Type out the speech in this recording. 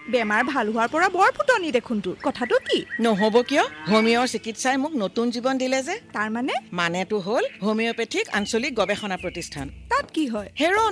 বেমাৰ ভাল হোৱাৰ পৰা বৰ ফুটনি দেখোন তোৰ কথাটো কি নহ'ব কিয় হোমিঅ'ৰ চিকিৎসাই মোক নতুন জীৱন দিলে যে তাৰ মানে মানেটো হ'ল হোমিঅ'পেথিক আঞ্চলিক গৱেষণা প্ৰতিষ্ঠান তাত কি হয় হেৰ